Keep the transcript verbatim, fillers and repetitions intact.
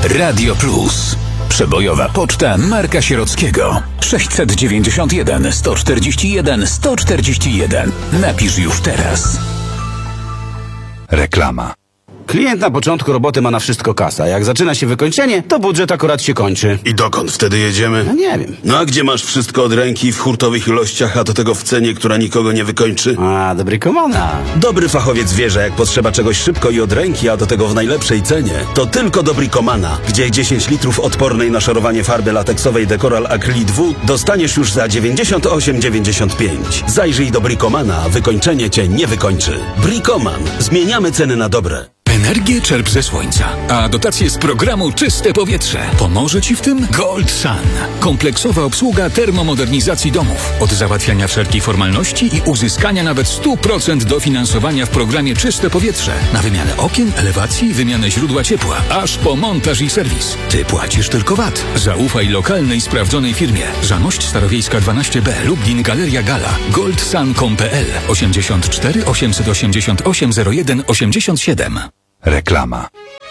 Radio Plus. Przebojowa poczta Marka Sierockiego. sześćset dziewięćdziesiąt jeden sto czterdzieści jeden sto czterdzieści jeden. Napisz już teraz. Reklama. Klient na początku roboty ma na wszystko kasa. Jak zaczyna się wykończenie, to budżet akurat się kończy. I dokąd wtedy jedziemy? No nie wiem. No a gdzie masz wszystko od ręki w hurtowych ilościach, a do tego w cenie, która nikogo nie wykończy? A, dobry komana. Dobry fachowiec wie, że jak potrzeba czegoś szybko i od ręki, a do tego w najlepszej cenie, to tylko Dobricomana, gdzie dziesięć litrów odpornej na szorowanie farby lateksowej Decoral Acrylic W dostaniesz już za dziewięćdziesiąt osiem dziewięćdziesiąt pięć. Zajrzyj do Bricomana, wykończenie cię nie wykończy. Bricoman. Zmieniamy ceny na dobre. Energię czerp ze słońca, a dotacje z programu Czyste Powietrze. Pomoże Ci w tym Gold Sun. Kompleksowa obsługa termomodernizacji domów. Od załatwiania wszelkich formalności i uzyskania nawet sto procent dofinansowania w programie Czyste Powietrze. Na wymianę okien, elewacji, wymianę źródła ciepła, aż po montaż i serwis. Ty płacisz tylko V A T. Zaufaj lokalnej, sprawdzonej firmie. Zamość Starowiejska dwanaście B, Lublin, Galeria Gala. goldsun kropka com kropka p l osiemdziesiąt cztery osiemset osiemdziesiąt osiem zero jeden osiemdziesiąt siedem. Reklama.